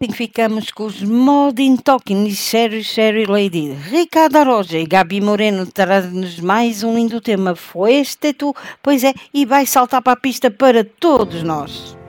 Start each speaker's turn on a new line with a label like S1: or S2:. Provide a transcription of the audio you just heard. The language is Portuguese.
S1: Assim ficamos com os Modern Talking e Sherry Lady. Ricardo Aroja e Gabi Moreno traz-nos mais um lindo tema. Foi este tu? Pois é, e vai saltar para a pista para todos nós.